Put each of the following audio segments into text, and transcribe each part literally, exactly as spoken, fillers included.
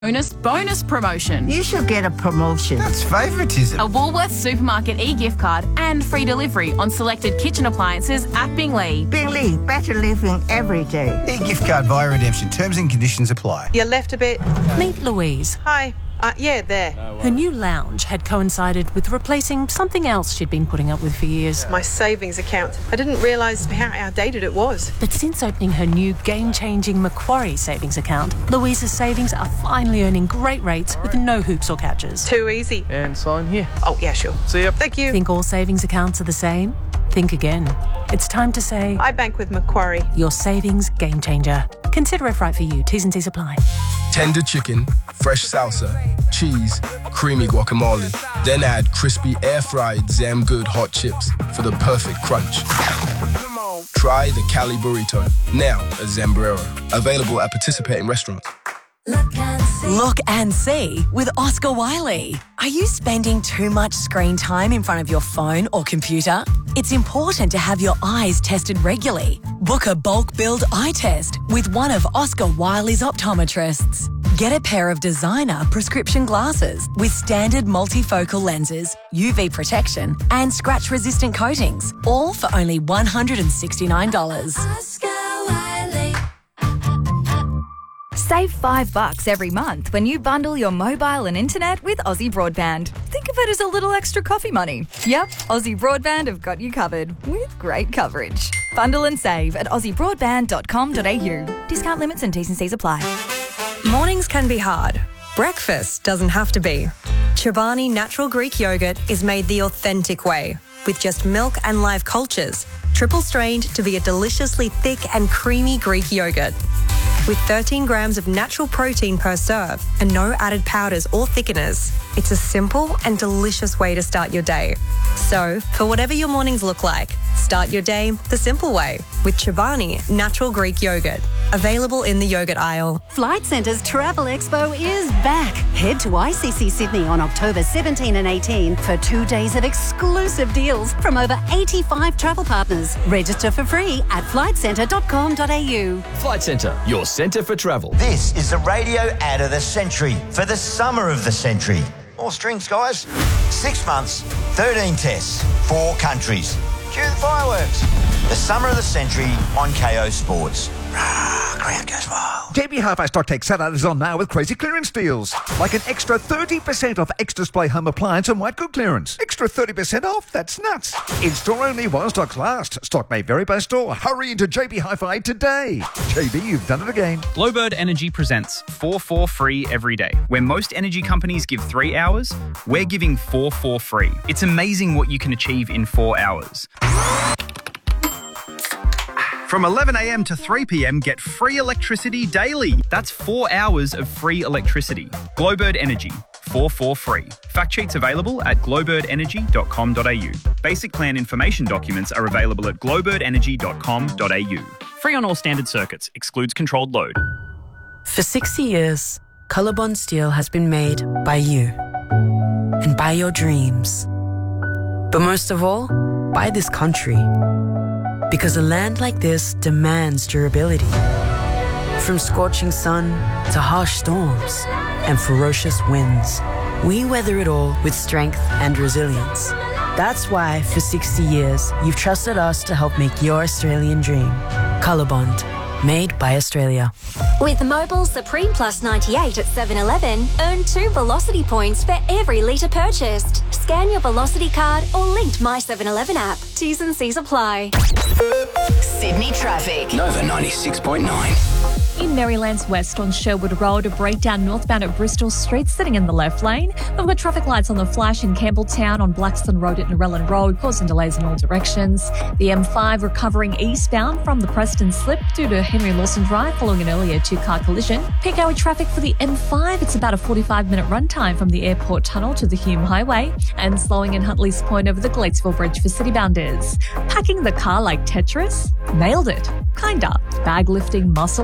Bonus bonus promotion. You should get a promotion. That's favouritism. A Woolworths Supermarket e-gift card and free delivery on selected kitchen appliances at Bingley. Bingley, better living every day. E-gift card via redemption. Terms and conditions apply. You left a bit. Meet Louise. Hi. Uh, yeah, there. Her new lounge had coincided with replacing something else she'd been putting up with for years. My savings account. I didn't realise how outdated it was. But since opening her new game-changing Macquarie savings account, Louise's savings are finally earning great rates with no hoops or catches. Too easy. And sign here. Oh, yeah, sure. See ya. Thank you. Think all savings accounts are the same? Think again. It's time to say... I bank with Macquarie. Your savings game changer. Consider if right for you. T's and C's apply. Tender chicken, fresh salsa, cheese, creamy guacamole. Then add crispy air-fried Zam Good hot chips for the perfect crunch. Try the Cali Burrito, now at Zambrero. Available at participating restaurants. Look and see. Look and see with Oscar Wiley. Are you spending too much screen time in front of your phone or computer? It's important to have your eyes tested regularly. Book a bulk billed eye test with one of Oscar Wiley's optometrists. Get a pair of designer prescription glasses with standard multifocal lenses, U V protection and scratch-resistant coatings, all for only one hundred sixty-nine dollars. Oscar Wiley. Save five bucks every month when you bundle your mobile and internet with Aussie Broadband. Think of it as a little extra coffee money. Yep, Aussie Broadband have got you covered with great coverage. Bundle and save at aussie broadband dot com dot a u. Discount limits and T's and C's apply. Mornings can be hard. Breakfast doesn't have to be. Chobani Natural Greek Yogurt is made the authentic way, with just milk and live cultures, triple strained to be a deliciously thick and creamy Greek yogurt. With thirteen grams of natural protein per serve and no added powders or thickeners, it's a simple and delicious way to start your day. So, for whatever your mornings look like, start your day the simple way with Chobani Natural Greek Yogurt. Available in the yogurt aisle. Flight Centre's Travel Expo is back. Head to I C C Sydney on October seventeenth and eighteenth for two days of exclusive deals from over eighty-five travel partners. Register for free at flight centre dot com dot a u. Flight Centre, your centre for travel. This is the radio ad of the century for the summer of the century. More strings, guys. Six months, thirteen tests, four countries. Cue the fireworks. The summer of the century on K O Sports. Rah, crowd goes wild. J B Hi-Fi Stock Take Saturday is on now with crazy clearance deals. Like an extra thirty percent off Extra Display home appliance and white good clearance. Extra thirty percent off? That's nuts. In-store only while stocks last. Stock may vary by store. Hurry into J B Hi-Fi today. J B, you've done it again. Glowbird Energy presents four four free every day. Where most energy companies give three hours, we're giving four four free. It's amazing what you can achieve in four hours. From eleven a m to three p m, get free electricity daily. That's four hours of free electricity. Glowbird Energy, four four free. Fact sheets available at glowbird energy dot com dot a u. Basic plan information documents are available at glowbird energy dot com dot a u. Free on all standard circuits, excludes controlled load. For sixty years, Colorbond Steel has been made by you and by your dreams. But most of all, by this country. Because a land like this demands durability. From scorching sun to harsh storms and ferocious winds, we weather it all with strength and resilience. That's why, for sixty years, you've trusted us to help make your Australian dream. Colorbond, made by Australia. With Mobil Supreme Plus ninety-eight at seven eleven, earn two Velocity points for every litre purchased. Scan your Velocity card or linked My seven eleven app. T's and C's apply. Sydney traffic. Nova ninety-six point nine. In Maryland's West on Sherwood Road, a breakdown northbound at Bristol Street sitting in the left lane. We've got traffic lights on the flash in Campbelltown on Blackstone Road at Narellan Road, causing delays in all directions. The M five recovering eastbound from the Preston slip due to Henry Lawson Drive following an earlier two-car collision. Peak hour traffic for the M five, it's about a forty-five minute run time from the airport tunnel to the Hume Highway, and slowing in Huntley's Point over the Gladesville Bridge for citybounders. Packing the car like Tetris? Nailed it. Kinda. Bag lifting muscle ache after?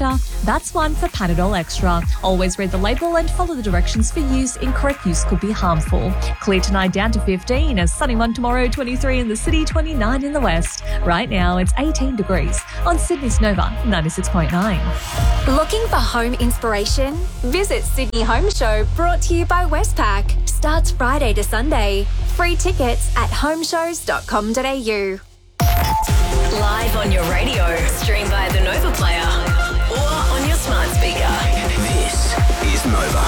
after, that's one for Panadol Extra. Always read the label and follow the directions for use. Incorrect use could be harmful. Clear tonight down to fifteen. A sunny one tomorrow, twenty-three in the city, twenty-nine in the west. Right now it's eighteen degrees on Sydney's Nova ninety-six point nine. Looking for home inspiration? Visit Sydney Home Show, brought to you by Westpac. Starts Friday to Sunday. Free tickets at homeshows dot com dot a u. Live on your radio, stream via the Nova Player or on your smart speaker. This is Nova.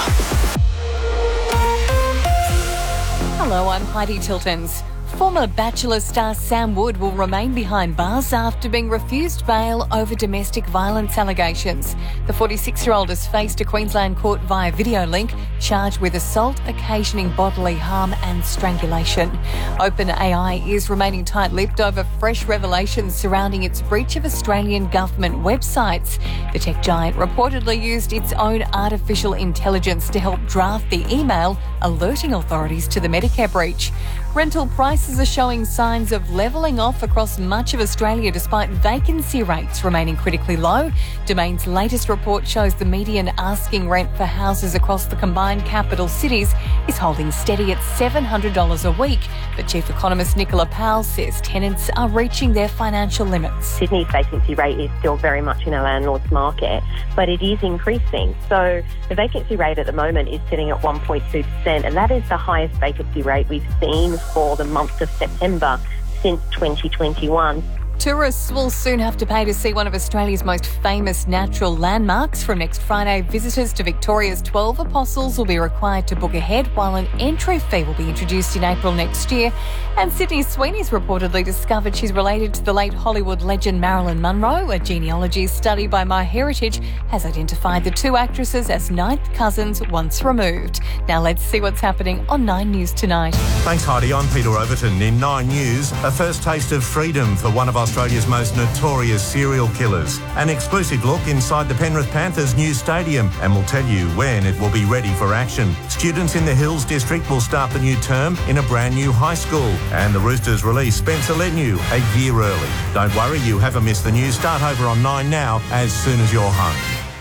Hello, I'm Heidi Tiltons. Former Bachelor star Sam Wood will remain behind bars after being refused bail over domestic violence allegations. The forty-six-year-old has faced a Queensland court via video link, charged with assault occasioning bodily harm and strangulation. OpenAI is remaining tight-lipped over fresh revelations surrounding its breach of Australian government websites. The tech giant reportedly used its own artificial intelligence to help draft the email alerting authorities to the Medicare breach. Rental prices are showing signs of levelling off across much of Australia despite vacancy rates remaining critically low. Domain's latest report shows the median asking rent for houses across the combined capital cities is holding steady at seven hundred dollars a week. But Chief Economist Nicola Powell says tenants are reaching their financial limits. Sydney's vacancy rate is still very much in a landlord's market, but it is increasing. So the vacancy rate at the moment is sitting at one point two percent, and that is the highest vacancy rate we've seen for the month of September since twenty twenty-one. Tourists will soon have to pay to see one of Australia's most famous natural landmarks. From next Friday, visitors to Victoria's twelve Apostles will be required to book ahead, while an entry fee will be introduced in April next year. And Sydney Sweeney's reportedly discovered she's related to the late Hollywood legend Marilyn Monroe. A genealogy study by MyHeritage has identified the two actresses as ninth cousins once removed. Now let's see what's happening on Nine News tonight. Thanks, Heidi. I'm Peter Overton. In Nine News, a first taste of freedom for one of Australia's most notorious serial killers. An exclusive look inside the Penrith Panthers' new stadium, and we'll tell you when it will be ready for action. Students in the Hills District will start the new term in a brand new high school. And the Roosters release Spencer Leniu a year early. Don't worry, you haven't missed the news. Start over on Nine now as soon as you're home.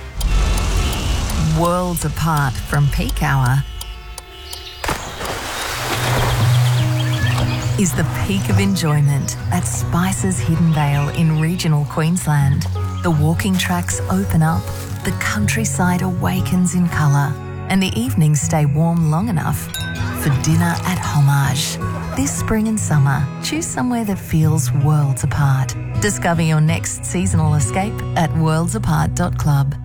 Worlds apart from peak hour is the peak of enjoyment at Spice's Hidden Vale in regional Queensland. The walking tracks open up, the countryside awakens in colour, and the evenings stay warm long enough for dinner at Homage. This spring and summer, choose somewhere that feels worlds apart. Discover your next seasonal escape at worlds apart dot club.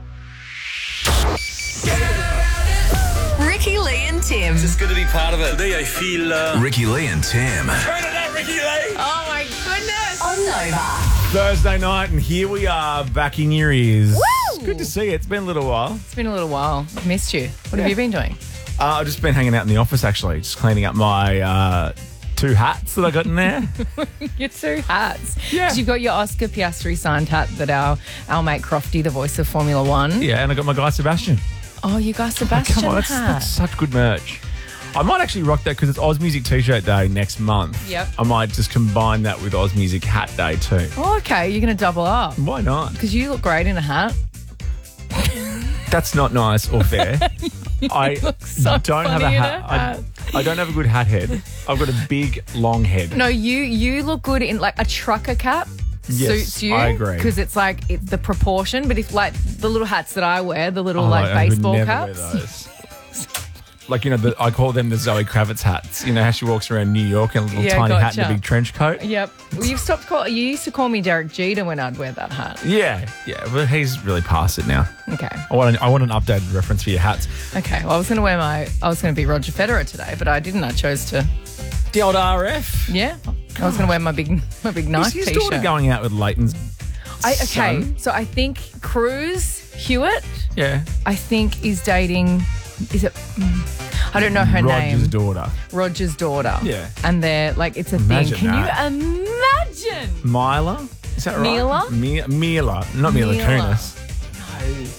Ricky Lee and Tim. It's just good to be part of it. Today I feel... Uh... Ricky Lee and Tim. Turn it up, Ricky Lee. Oh, my goodness. On Nova. Thursday night, and here we are back in your ears. Woo! It's good to see you. It's been a little while. It's been a little while. I've missed you. What Yeah. have you been doing? Uh, I've just been hanging out in the office, actually, just cleaning up my uh, two hats that I got in there. Your two hats. Yeah. 'Cause you've got your Oscar Piastri signed hat that our, our mate Crofty, the voice of Formula One. Yeah, and I got my guy Sebastian. Oh, you got Sebastian Come on, that's, hat. that's such good merch. I might actually rock that because it's Oz Music T-shirt day next month. Yep. I might just combine that with Oz Music hat day too. Oh, okay, you're going to double up. Why not? Because you look great in a hat. That's not nice or fair. I look so don't have a funny in hat. a hat. I, I don't have a good hat head. I've got a big, long head. No, you you look good in like a trucker cap. Yes, suits you. I agree. Because it's like it's the proportion. But if like the little hats that I wear, the little Oh, like I would baseball never caps. wear those. Like, you know, the, I call them the Zoe Kravitz hats. You know how she walks around New York in a little Yeah, tiny hat and gotcha. a big trench coat? Yep. Well, you've stopped call. You used to call me Derek Jeter when I'd wear that hat. Yeah, yeah, but he's really past it now. Okay. I want, an, I want an updated reference for your hats. Okay. Well, I was going to wear my. I was going to be Roger Federer today, but I didn't. I chose to. The old R F. Yeah. I was going to wear my big, my big nice Is his t-shirt. daughter going out with Leighton's I, okay. son? So I think Cruz Hewitt. Yeah. I think is dating. Is it? mm, I don't know her Roger's name. daughter. Roger's daughter. Yeah. And they're like, it's a Imagine thing. Can that. you imagine? Mila? Is that right? Mila? Mi- Mila. Not Mila Mila. Kunis. No.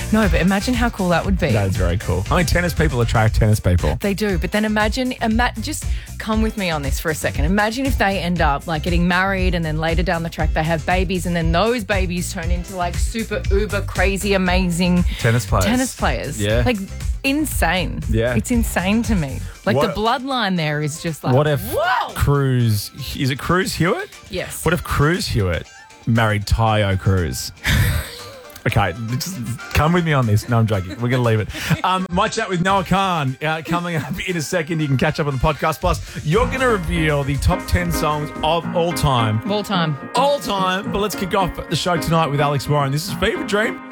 No, but imagine how cool that would be. That is very cool. I mean, tennis people attract tennis people. They do, but then imagine, ima- just come with me on this for a second. Imagine if they end up like getting married and then later down the track they have babies and then those babies turn into like super uber crazy amazing Tennis players. Tennis players. Yeah. Like insane. Yeah. It's insane to me. Like What- the bloodline there is just like, What if whoa! Cruz, is it Cruz Hewitt? Yes. What if Cruz Hewitt married Tayo Cruz? Okay, just come with me on this. No, I'm joking. We're going to leave it. Um, my chat with Noah Khan uh, coming up in a second. You can catch up on the podcast. Plus, you're going to reveal the top ten songs of all time. All time. All time. But let's kick off the show tonight with Alex Warren. This is Fever Dream.